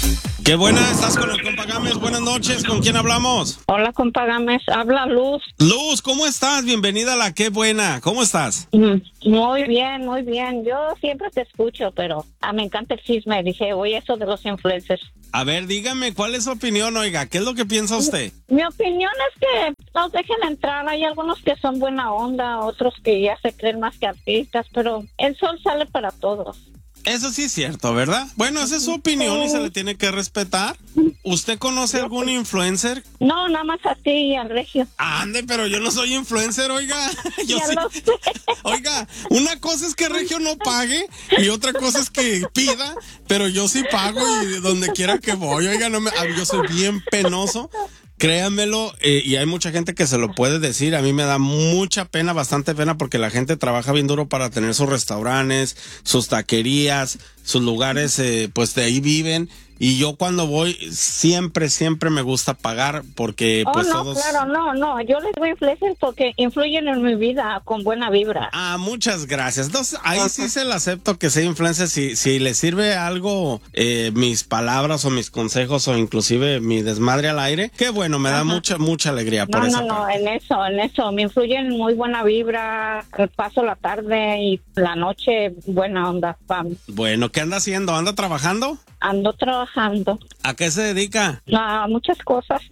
Qué buena, estás con el compa Gámez. Buenas noches, ¿con quién hablamos? Hola, compa Gámez, habla Luz. Luz, ¿cómo estás? Bienvenida a la Qué Buena. ¿Cómo estás? Muy bien, muy bien. Yo siempre te escucho, pero me encanta el chisme. Dije, oye, eso de los influencers. A ver, dígame, ¿cuál es su opinión, oiga? ¿Qué es lo que piensa usted? Mi opinión es que nos dejen entrar. Hay algunos que son buena onda, otros que ya se creen más que artistas, pero el sol sale para todos. Eso sí es cierto, ¿verdad? Bueno, esa es su opinión y se le tiene que respetar. ¿Usted conoce algún influencer? No, nada más a ti y al Regio. Ande, pero yo no soy influencer, oiga. Yo Ya sí. lo sé. Oiga, una cosa es que Regio no pague y otra cosa es que pida, pero yo sí pago y donde quiera que voy, oiga, yo soy bien penoso. Créanmelo, y hay mucha gente que se lo puede decir. A mí me da mucha pena, bastante pena, porque la gente trabaja bien duro para tener sus restaurantes, sus taquerías, sus lugares, pues de ahí viven. Y yo cuando voy, siempre me gusta pagar porque pues no, todos... claro, no, yo les doy influencers porque influyen en mi vida con buena vibra. Ah, muchas gracias. Entonces, ahí sí se le acepto que sea influencer si le sirve algo mis palabras o mis consejos o inclusive mi desmadre al aire. Qué bueno, me da mucha alegría por esa parte. En eso, me influyen muy buena vibra, paso la tarde y la noche, buena onda, pam. Bueno, ¿qué anda haciendo? ¿Anda trabajando? Ando trabajando. ¿A qué se dedica? A muchas cosas.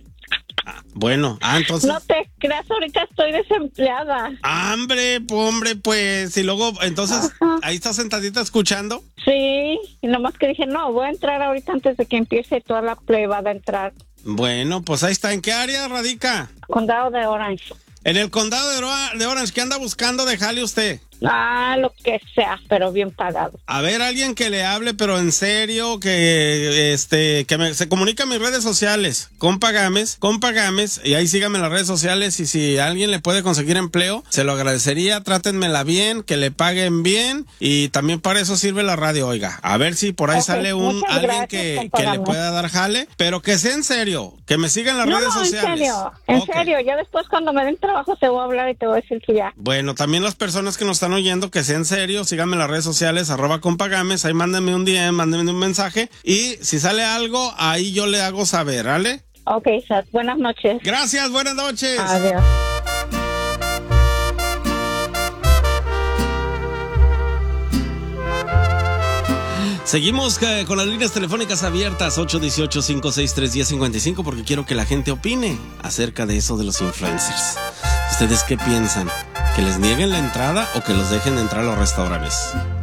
Bueno, entonces... No te creas, ahorita estoy desempleada. Hombre, pues, y luego, entonces, ahí está sentadita escuchando. Sí, y nomás que dije, no, voy a entrar ahorita antes de que empiece toda la prueba de entrar. Bueno, pues ahí está. ¿En qué área radica? Condado de Orange. En el condado de Orange, ¿qué anda buscando de jale usted? Lo que sea, pero bien pagado. A ver, alguien que le hable, pero en serio, que se comunica en mis redes sociales, compa Gámez, y ahí síganme en las redes sociales, y si alguien le puede conseguir empleo, se lo agradecería, trátenmela bien, que le paguen bien, y también para eso sirve la radio, oiga, a ver si por ahí sale alguien gracias, que le pueda dar jale, pero que sea en serio, que me sigan en las redes sociales. En serio, ya después cuando me den trabajo te voy a hablar y te voy a decir que ya. Bueno, también las personas que nos están oyendo, que sea en serio, síganme en las redes sociales, @compa Gámez, ahí mándenme un DM, mándenme un mensaje, y si sale algo, ahí yo le hago saber, ¿vale? Ok, Sat, buenas noches. Gracias, buenas noches. Adiós. Seguimos con las líneas telefónicas abiertas, 818-563-1055, porque quiero que la gente opine acerca de eso de los influencers. ¿Ustedes qué piensan? ¿Que les nieguen la entrada o que los dejen entrar a los restaurantes?